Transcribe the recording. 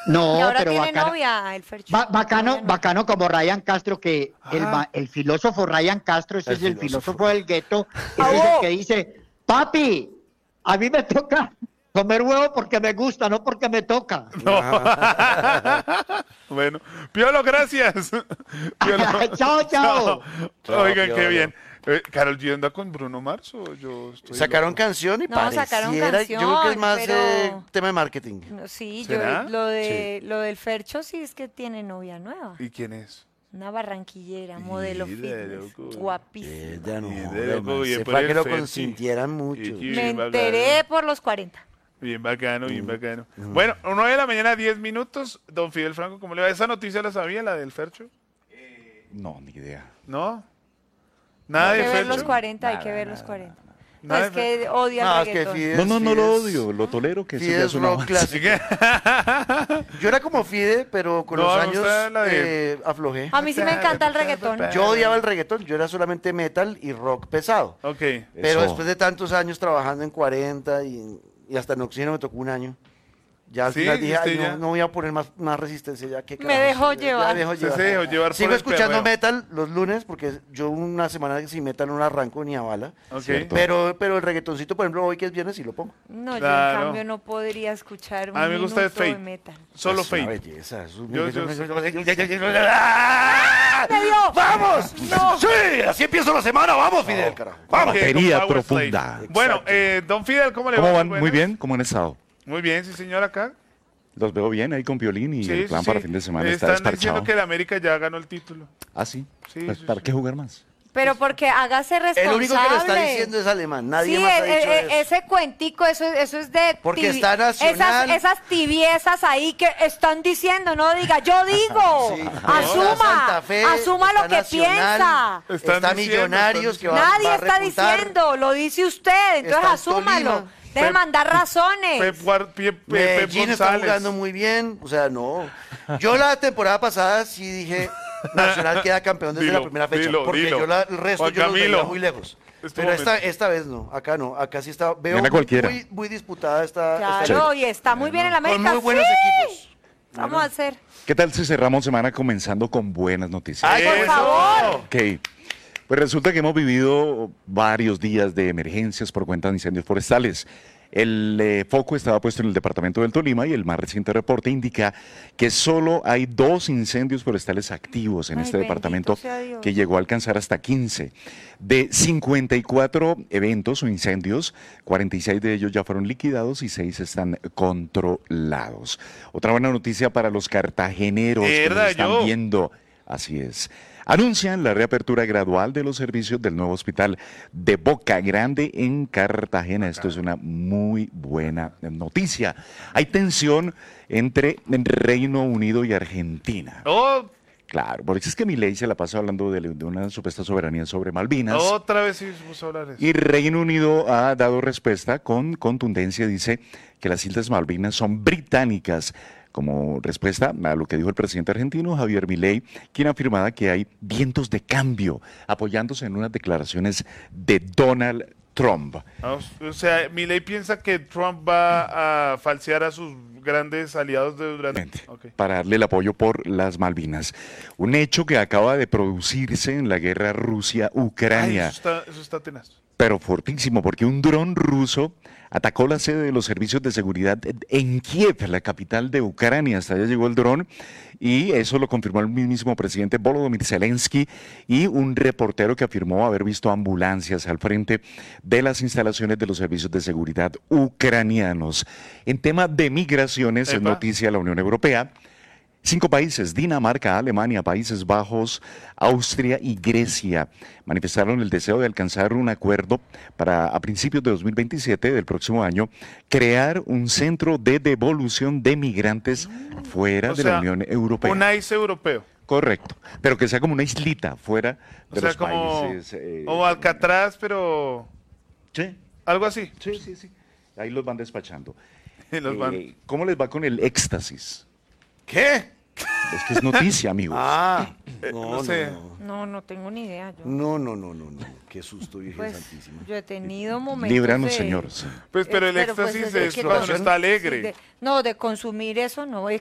Y No, ahora pero tiene bacano, novia, el Fercho. bacano, Novia no. bacano como Ryan Castro, que Ah. el filósofo Ryan Castro, ese El es el filósofo. filósofo del gueto, ese es el que dice, papi, a mí me toca comer huevo porque me gusta, no porque me toca. Bueno, Piolo, gracias. Piolo. Chao, chao. Oigan, qué Piolo. bien. Karol G anda con Bruno Mars o yo estoy Sacaron loco? canción y No, pareciera, sacaron yo creo que es canción, más pero- tema de marketing. No, sí, ¿Será? lo del Fercho sí es que tiene novia nueva. ¿Y quién es? Una barranquillera, modelo Mira, fitness, loco. guapísima. Ya no, Y de joder, loco, man, bien se por fue a el que lo Ferchi. consintieran mucho. Y- Me bien enteré por los 40. Bien bacano, bien bacano. Bueno, 9 de la mañana, 10 minutos. Don Fidel Franco, ¿cómo le va? ¿Esa noticia la sabía, la del Fercho? No, ni idea. ¿No? Nada Hay de que ver Fercho. los 40, hay que ver los 40. No, Nada es de que odia No, el es que reggaetón. Fide No, es- lo Fide es- odio, lo tolero, que eso Fide ya es es una rock avance. clásico. Yo era como Fide, pero con No, los me años gusta la de- aflojé. A mí sí me encanta el reggaetón. Yo odiaba el reggaetón, yo era solamente metal y rock pesado. Ok. Pero Eso. después de tantos años trabajando en 40 y hasta en Oxígeno me tocó un año. Ya al Sí, final dije, usted ay, ya- no voy a poner más resistencia, ya que Me dejó llevar. Se dejó llevar por Sigo el escuchando perreo. metal los lunes, porque yo una semana sin metal no la arranco ni a bala. Ok. Cierto. Pero el reggaetoncito, por ejemplo, hoy que es viernes, sí lo pongo. No, yo en Claro. cambio no podría escuchar un A mí me gusta minuto de Fate. metal. Solo Es una Fate. belleza. Es un- Yo- ¡Me dio! ¡Vamos! No. ¡Sí! Así empieza la semana. ¡Vamos, Fidel, carajo! ¡Vamos! Ok, Batería con Power profunda. Slave. Bueno, don Fidel, ¿cómo le va? ¿Cómo van? Buenas. Muy bien, ¿cómo han estado? Muy bien, sí, señor, acá. Los veo bien ahí con Piolín y Sí, el plan sí, para sí. fin de semana está Están diciendo desparchado. que el América ya ganó el título. ¿Ah, sí? Sí, Pues, sí, ¿para sí. qué jugar más? Pero porque hágase responsable. El único que lo está diciendo es alemán. Nadie Sí, más ha dicho eso. ese cuentico, eso es de Porque está Nacional. esas tibiezas ahí que están diciendo, no diga, yo digo, Sí. asuma, Está Santa Fe, asuma está lo que Nacional, piensa. Están Está diciendo, Millonarios, que va Nadie va a está repuntar. diciendo, lo dice usted, entonces Está asúmalo. Tolima. Debe Pep- mandar razones. Pep Medellín está González. jugando muy bien. O sea, no. Yo la temporada pasada sí dije, Nacional queda campeón desde Dilo, la primera fecha. dilo, porque dilo. yo el resto Juan yo los veía Camilo. muy lejos. Es tu Pero momento. esta vez no, acá no. Acá sí está. Veo Gana cualquiera. muy disputada esta Claro, y está muy bien en la con América. muy buenos sí. equipos. Vamos a hacer. ¿Qué tal si cerramos semana comenzando con buenas noticias? ¡Ay, Por ¡Eso! favor. Ok. Pues resulta que hemos vivido varios días de emergencias por cuenta de incendios forestales. El foco estaba puesto en el departamento del Tolima y el más reciente reporte indica que solo hay 2 incendios forestales activos en Ay, este bendito departamento sea Dios. que llegó a alcanzar hasta 15. De 54 eventos o incendios, 46 de ellos ya fueron liquidados y 6 están controlados. Otra buena noticia para los cartageneros que nos ¿Verdad, están yo? viendo. Así es. Anuncian la reapertura gradual de los servicios del nuevo hospital de Boca Grande en Cartagena. Esto es una muy buena noticia. Hay tensión entre Reino Unido y Argentina. Oh, Claro, porque es que Milei se la pasa hablando de una supuesta soberanía sobre Malvinas. otra vez sí vamos a hablar de eso. Y Reino Unido ha dado respuesta con contundencia. Dice que las Islas Malvinas son británicas. Como respuesta a lo que dijo el presidente argentino Javier Milei, quien afirmaba que hay vientos de cambio, apoyándose en unas declaraciones de Donald Trump. O sea, Milei piensa que Trump va a falsear a sus grandes aliados de durante... Ok. Para darle el apoyo por las Malvinas. Un hecho que acaba de producirse en la guerra Ay, Rusia-Ucrania. eso está tenaz. Pero fortísimo, porque un dron ruso atacó la sede de los servicios de seguridad en Kiev, la capital de Ucrania. Hasta allá llegó el dron y eso lo confirmó el mismo presidente Volodymyr Zelensky y un reportero que afirmó haber visto ambulancias al frente de las instalaciones de los servicios de seguridad ucranianos. En tema de migraciones, es Epa. noticia de la Unión Europea. 5 países, Dinamarca, Alemania, Países Bajos, Austria y Grecia, manifestaron el deseo de alcanzar un acuerdo para, a principios de 2027, del próximo año, crear un centro de devolución de migrantes fuera O de sea, la Unión Europea. Un ICE europeo. Correcto, pero que sea como una islita fuera O de sea, los como, países. como Alcatraz, pero Sí, algo así. sí. Ahí los van despachando. Los van- ¿Cómo les va con el éxtasis? ¿Qué? Es que es noticia, amigos. no sé. No tengo ni idea. Yo. No. Qué susto, Virgen Pues Santísima. yo he tenido momentos Líbranos, de... Señor. Sí. Pues, pero el Pero, pues, éxtasis de es que cuando uno todo- está alegre. no, de consumir eso no.